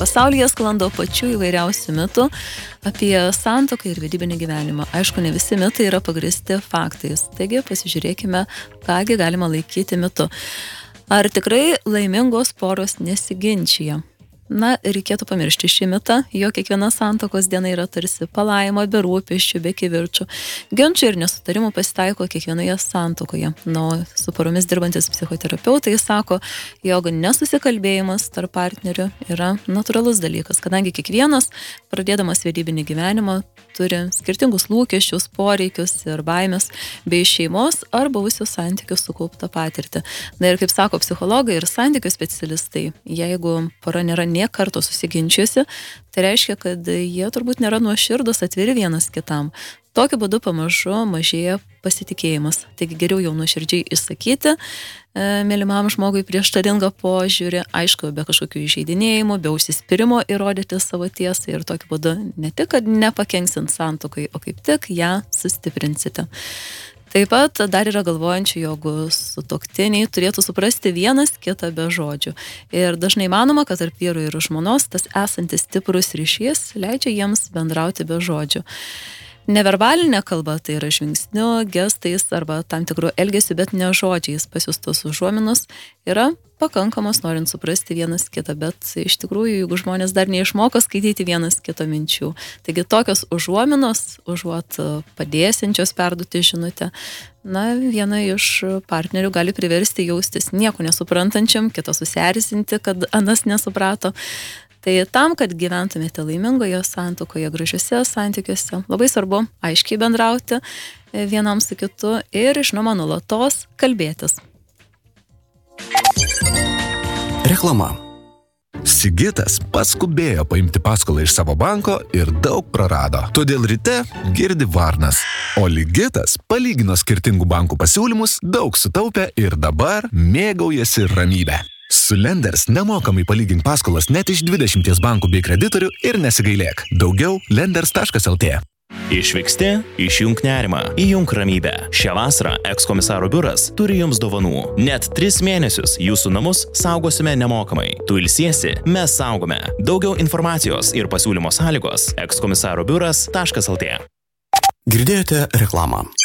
Pasaulyje sklando pačių įvairiausių mitų apie santuoką ir vedybinį gyvenimą. Aišku, ne visi mitai yra pagrįsti faktais. Taigi pasižiūrėkime, kągi galima laikyti mitu. Ar tikrai laimingos poros nesiginčija? Na, reikėtų pamiršti šį mitą, jo kiekviena santuokos diena yra tarsi palaima, be rūpesčių, be kivirčių. Ginčių ir nesutarimų pasitaiko kiekvienoje santuokoje. Su poromis dirbantis psichoterapeutai sako, jog nesusikalbėjimas tarp partnerių yra natūralus dalykas, kadangi kiekvienas, pradėdamas vedybinį gyvenimą, turi skirtingus lūkesčius, poreikius ir baimės bei šeimos ar buvusių santykių sukauptą patirtį. Na ir kaip sako psichologai ir santykių specialistai, jeigu pora nėra nė karto susiginčiusi, tai reiškia, kad jie turbūt nėra nuoširdūs, atviri vienas kitam. Tokiu būdu pamažu mažėja pasitikėjimas. Taigi geriau jau nuoširdžiai išsakyti mylimam žmogui prieštaringą požiūrį, aišku, be kažkokių įžeidinėjimų, be užsispyrimo įrodyti savo tiesą ir tokiu būdu ne tik, kad nepakenksint santuokai, o kaip tik ją sustiprinsite. Taip pat dar yra galvojančių, jog sutuoktiniai turėtų suprasti vienas kitą be žodžių. Ir dažnai manoma, kad tarp vyrų ir žmonos tas esantis stiprus ryšys leidžia jiems bendrauti be žodžių. Neverbalinė kalba, tai yra žvilgsniu, gestais arba tam tikrų elgesių, bet ne žodžiais pasiųstos užuominos, yra pakankamos norint suprasti vienas kitą, bet iš tikrųjų, jeigu žmonės dar neišmoko skaityti vienas kito minčių. Taigi tokios užuominos, užuot padėsiančios perduoti žinutę, viena iš partnerių gali priversti jaustis nieko nesuprantančiam, kitą susierzinti, kad anas nesuprato. Tai tam, kad gyventumėte laimingoje santuokoje, gražiuose santykiuose, labai svarbu aiškiai bendrauti vienam su kitu ir žinoma nuolatos kalbėtis. Reklama. Sigitas paskubėjo paimti paskolą iš savo banko ir daug prarado. Todėl ryte girdi varnas. O Ligitas palygino skirtingų bankų pasiūlymus, daug sutaupė ir dabar mėgaujasi ramybę. Su Lenders nemokamai palygink paskolas net iš 20 bankų bei kreditorių ir nesigailėk. Daugiau lenders.lt. Išvyksti, išjunk nerimą, įjunk ramybę. Šią vasarą ekskomisaro biuras turi jums dovanų. Net 3 mėnesius jūsų namus saugosime nemokamai. Tu ilsiesi, mes saugome. Daugiau informacijos ir pasiūlymo sąlygos ekskomisaro biuras.lt. Girdėjote reklamą.